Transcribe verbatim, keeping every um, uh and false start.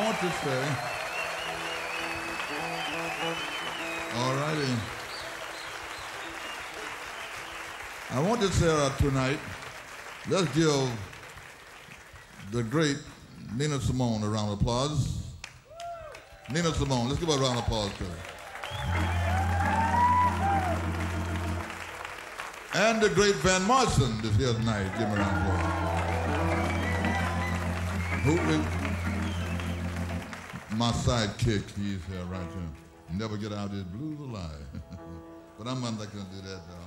want to say, all righty. I want to say uh, tonight, let's give the great Nina Simone a round of applause. Nina Simone, let's give her a round of applause to her. And the great Van Morrison is here tonight. Give him a round of applause. Who is my sidekick? He's here right here. Never get out of his blues alive. But I'm not going to do that, though.